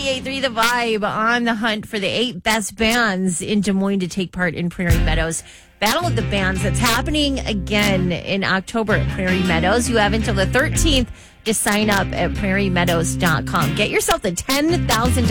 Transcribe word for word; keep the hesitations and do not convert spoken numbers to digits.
ninety-eight point three The Vibe, on the hunt for the eight best bands in Des Moines to take part in Prairie Meadows Battle of the Bands. That's happening again in October at Prairie Meadows. You have until the thirteenth to sign up at prairie meadows dot com. Get yourself the ten thousand dollars